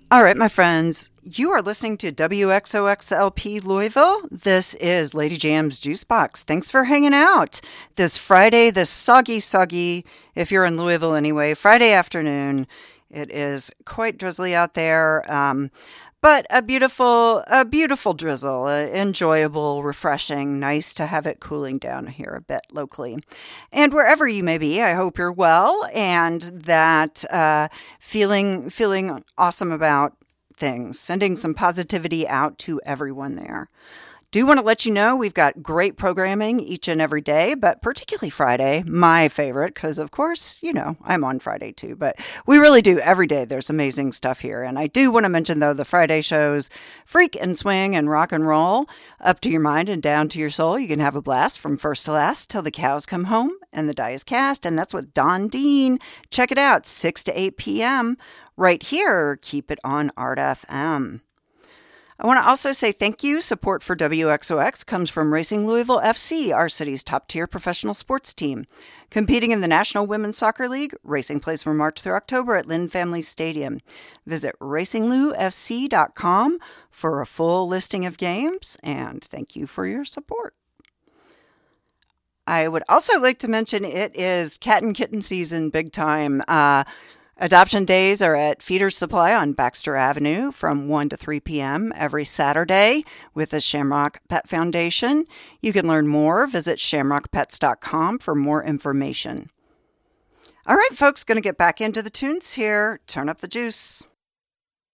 All right, my friends, you are listening to WXOXLP Louisville. This is Lady Jam's Juice Box. Thanks for hanging out this Friday, this soggy, if you're in Louisville anyway, Friday afternoon. It is quite drizzly out there, but a beautiful drizzle, enjoyable, refreshing, nice to have it cooling down here a bit locally. And wherever you may be, I hope you're well and that feeling awesome about things, sending some positivity out to everyone there. Do want to let you know we've got great programming each and every day, but particularly Friday, my favorite, because of course, I'm on Friday too, but we really do every day. There's amazing stuff here. And I do want to mention, though, the Friday shows, Freak and Swing and Rock and Roll, up to your mind and down to your soul. You can have a blast from first to last till the cows come home and the die is cast. And that's with Don Dean. Check it out, 6 to 8 p.m. right here. Keep it on Art FM. I want to also say thank you. Support for WXOX comes from Racing Louisville FC, our city's top-tier professional sports team. Competing in the National Women's Soccer League, racing plays from March through October at Lynn Family Stadium. Visit racingloufc.com for a full listing of games, and thank you for your support. I would also like to mention it is cat and kitten season big time. Adoption days are at Feeders Supply on Baxter Avenue from 1 to 3 p.m. every Saturday with the Shamrock Pet Foundation. You can learn more. Visit shamrockpets.com for more information. All right, folks, going to get back into the tunes here. Turn up the juice.